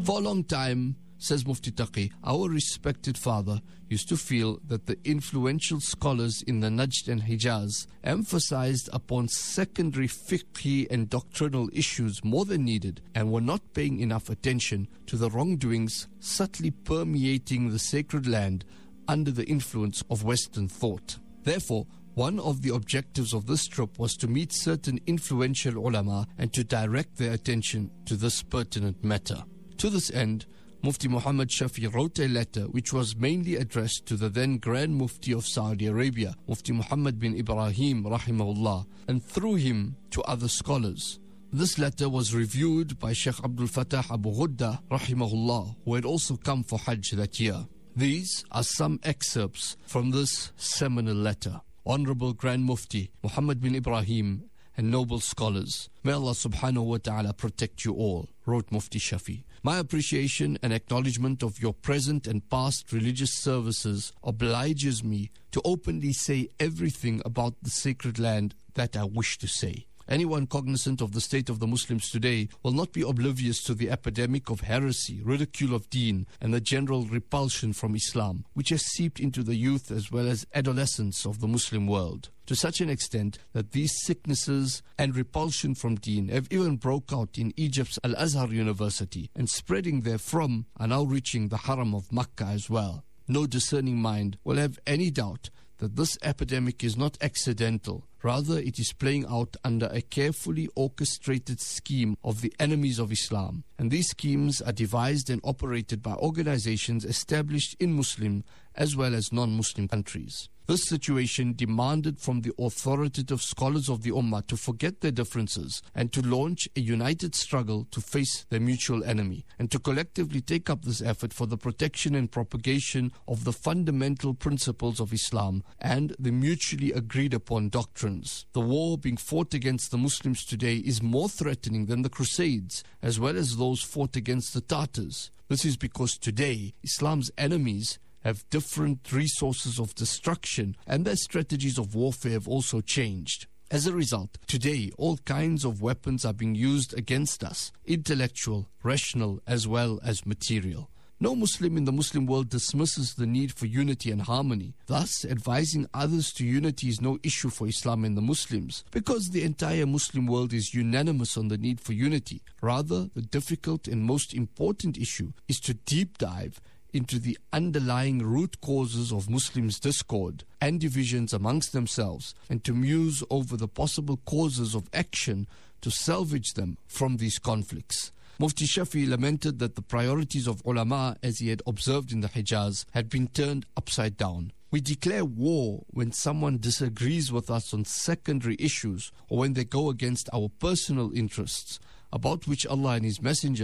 For a long time, says Mufti Taqi, our respected father used to feel that the influential scholars in the Najd and Hijaz emphasized upon secondary fiqhi and doctrinal issues more than needed and were not paying enough attention to the wrongdoings subtly permeating the sacred land under the influence of Western thought. Therefore, one of the objectives of this trip was to meet certain influential ulama and to direct their attention to this pertinent matter. To this end, Mufti Muhammad Shafi wrote a letter which was mainly addressed to the then Grand Mufti of Saudi Arabia, Mufti Muhammad bin Ibrahim rahimahullah, and through him to other scholars. This letter was reviewed by Sheikh Abdul Fattah Abu Ghudda rahimahullah, who had also come for Hajj that year. These are some excerpts from this seminal letter. Honorable Grand Mufti Muhammad bin Ibrahim and noble scholars, may Allah subhanahu wa ta'ala protect you all, wrote Mufti Shafi. My appreciation and acknowledgement of your present and past religious services obliges me to openly say everything about the sacred land that I wish to say. Anyone cognizant of the state of the Muslims today will not be oblivious to the epidemic of heresy, ridicule of deen, and the general repulsion from Islam, which has seeped into the youth as well as adolescence of the Muslim world, to such an extent that these sicknesses and repulsion from deen have even broke out in Egypt's Al-Azhar University, and spreading therefrom are now reaching the Haram of Makkah as well. No discerning mind will have any doubt that this epidemic is not accidental. Rather, it is playing out under a carefully orchestrated scheme of the enemies of Islam. And these schemes are devised and operated by organizations established in Muslim as well as non-Muslim countries. This situation demanded from the authoritative scholars of the Ummah to forget their differences and to launch a united struggle to face their mutual enemy, and to collectively take up this effort for the protection and propagation of the fundamental principles of Islam and the mutually agreed upon doctrines. The war being fought against the Muslims today is more threatening than the Crusades, as well as those fought against the Tartars. This is because today Islam's enemies have different resources of destruction, and their strategies of warfare have also changed. As a result, today all kinds of weapons are being used against us, intellectual, rational, as well as material. No Muslim in the Muslim world dismisses the need for unity and harmony. Thus, advising others to unity is no issue for Islam and the Muslims, because the entire Muslim world is unanimous on the need for unity. Rather, the difficult and most important issue is to deep dive into the underlying root causes of Muslims' discord and divisions amongst themselves, and to muse over the possible causes of action to salvage them from these conflicts. Mufti Shafi lamented that the priorities of ulama, as he had observed in the Hijaz, had been turned upside down. We declare war when someone disagrees with us on secondary issues or when they go against our personal interests, about which Allah and His Messenger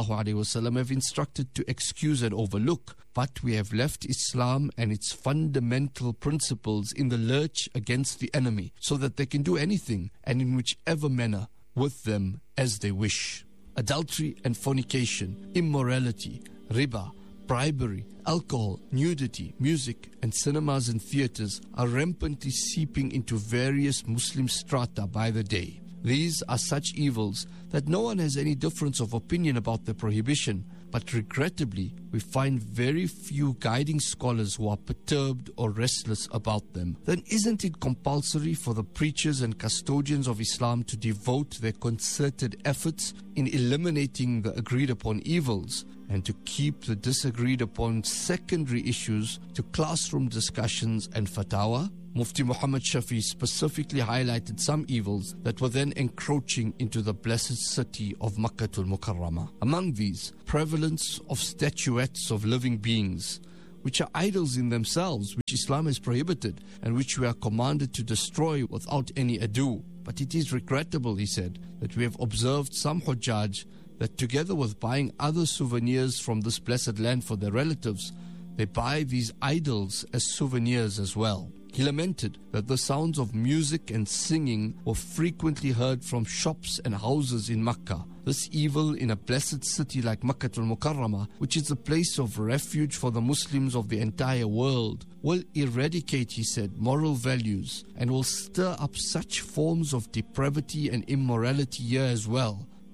ﷺ have instructed to excuse and overlook. But we have left Islam and its fundamental principles in the lurch against the enemy, so that they can do anything and in whichever manner with them as they wish. Adultery and fornication, immorality, riba, bribery, alcohol, nudity, music, and cinemas and theaters are rampantly seeping into various Muslim strata by the day. These are such evils that no one has any difference of opinion about their prohibition, but regrettably, we find very few guiding scholars who are perturbed or restless about them. Then isn't it compulsory for the preachers and custodians of Islam to devote their concerted efforts in eliminating the agreed upon evils, and to keep the disagreed upon secondary issues to classroom discussions and fatwa? Mufti Muhammad Shafi specifically highlighted some evils that were then encroaching into the blessed city of Makkatul Mukarramah. Among these, prevalence of statuettes of living beings, which are idols in themselves, which Islam has prohibited and which we are commanded to destroy without any ado. But it is regrettable, he said, that we have observed some Hujjaj that together with buying other souvenirs from this blessed land for their relatives, they buy these idols as souvenirs as well. He lamented that the sounds of music and singing were frequently heard from shops and houses in Makkah. This evil in a blessed city like Makkatul Mukarramah, which is the place of refuge for the Muslims of the entire world, will eradicate, he said, moral values and will stir up such forms of depravity and immorality here as well.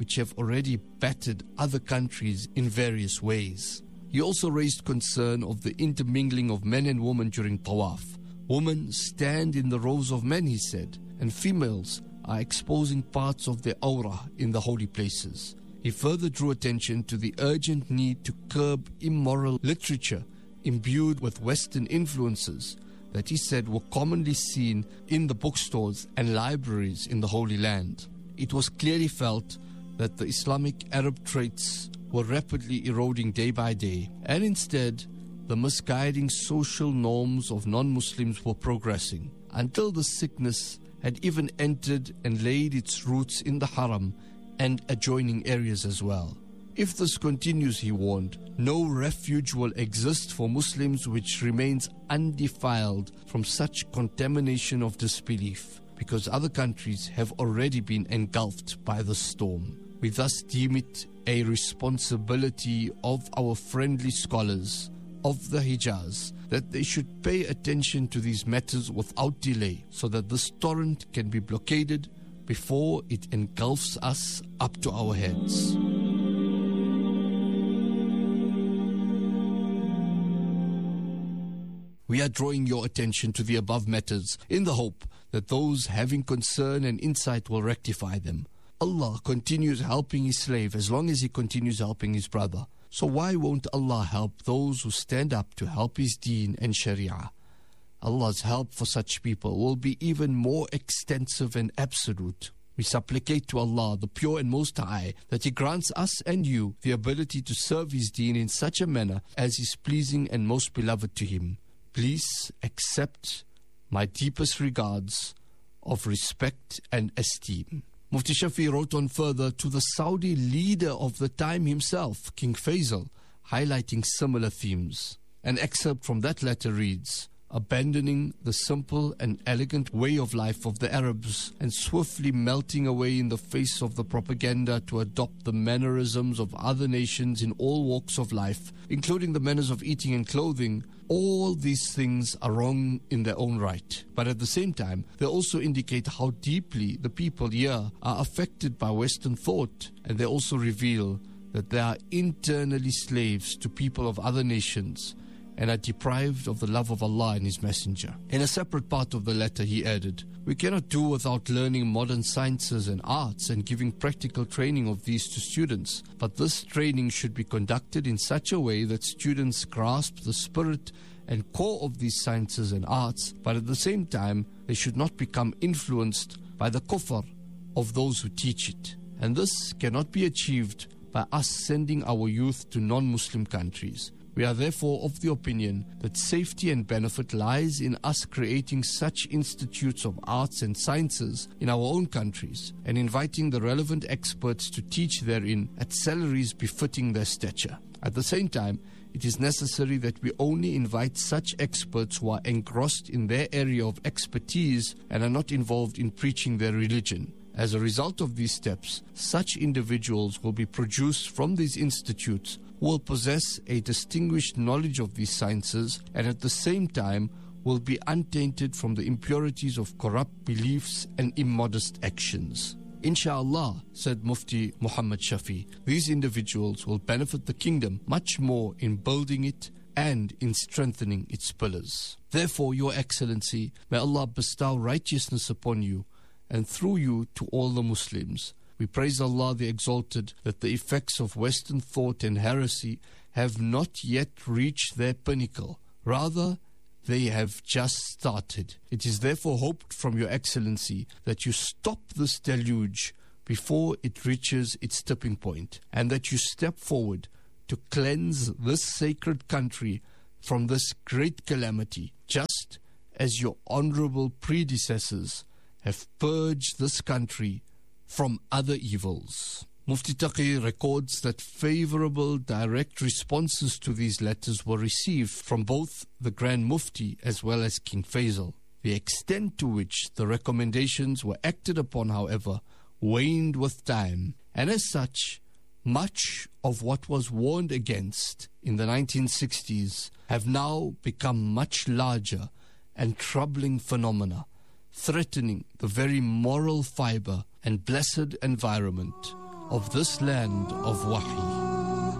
which have already battered other countries in various ways. He also raised concern of the intermingling of men and women during tawaf. Women stand in the rows of men, he said, and females are exposing parts of their aura in the holy places. He further drew attention to the urgent need to curb immoral literature imbued with Western influences that he said were commonly seen in the bookstores and libraries in the Holy Land. It was clearly felt that the Islamic Arab traits were rapidly eroding day by day, and instead the misguiding social norms of non-Muslims were progressing, until the sickness had even entered and laid its roots in the Haram and adjoining areas as well. If this continues, he warned, no refuge will exist for Muslims which remains undefiled from such contamination of disbelief, because other countries have already been engulfed by the storm. We thus deem it a responsibility of our friendly scholars of the Hijaz that they should pay attention to these matters without delay, so that this torrent can be blockaded before it engulfs us up to our heads. We are drawing your attention to the above matters in the hope that those having concern and insight will rectify them. Allah continues helping His slave as long as he continues helping his brother. So why won't Allah help those who stand up to help His deen and Sharia? Allah's help for such people will be even more extensive and absolute. We supplicate to Allah, the Pure and Most High, that He grants us and you the ability to serve His deen in such a manner as is pleasing and most beloved to Him. Please accept my deepest regards of respect and esteem. Mufti Shafi wrote on further to the Saudi leader of the time himself, King Faisal, highlighting similar themes. An excerpt from that letter reads, abandoning the simple and elegant way of life of the Arabs and swiftly melting away in the face of the propaganda to adopt the mannerisms of other nations in all walks of life, including the manners of eating and clothing, all these things are wrong in their own right. But at the same time, they also indicate how deeply the people here are affected by Western thought, and they also reveal that they are internally slaves to people of other nations and are deprived of the love of Allah and His Messenger. In a separate part of the letter, he added, we cannot do without learning modern sciences and arts and giving practical training of these to students, but this training should be conducted in such a way that students grasp the spirit and core of these sciences and arts, but at the same time, they should not become influenced by the kufr of those who teach it. And this cannot be achieved by us sending our youth to non-Muslim countries. We are therefore of the opinion that safety and benefit lies in us creating such institutes of arts and sciences in our own countries and inviting the relevant experts to teach therein at salaries befitting their stature. At the same time, it is necessary that we only invite such experts who are engrossed in their area of expertise and are not involved in preaching their religion. As a result of these steps, such individuals will be produced from these institutes who will possess a distinguished knowledge of these sciences and at the same time will be untainted from the impurities of corrupt beliefs and immodest actions. Insha'Allah, said Mufti Muhammad Shafi, these individuals will benefit the kingdom much more in building it and in strengthening its pillars. Therefore, Your Excellency, may Allah bestow righteousness upon you and through you to all the Muslims. We praise Allah the Exalted that the effects of Western thought and heresy have not yet reached their pinnacle. Rather, they have just started. It is therefore hoped from Your Excellency that you stop this deluge before it reaches its tipping point, and that you step forward to cleanse this sacred country from this great calamity, just as your honorable predecessors have purged this country from other evils. Mufti Taqi records that favorable direct responses to these letters were received from both the Grand Mufti as well as King Faisal. The extent to which the recommendations were acted upon, however, waned with time, and as such, much of what was warned against in the 1960s have now become much larger and troubling phenomena, threatening the very moral fiber and blessed environment of this land of Wahi.